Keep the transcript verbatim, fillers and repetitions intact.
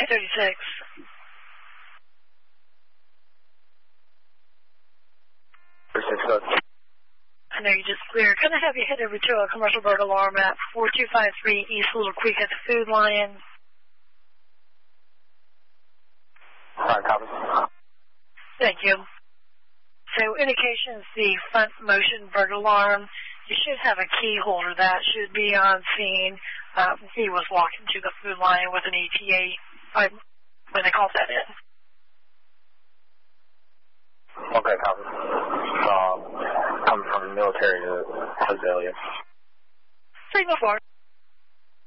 thirty-six. I know you just cleared. Can I have you head over to a commercial bird alarm at four two five three East Little Creek at the Food Lion? Alright, copy. Thank you. So indications the front motion bird alarm. You should have a key holder that should be on scene. Uh, he was walking to the Food Lion with an E T A, uh, when they call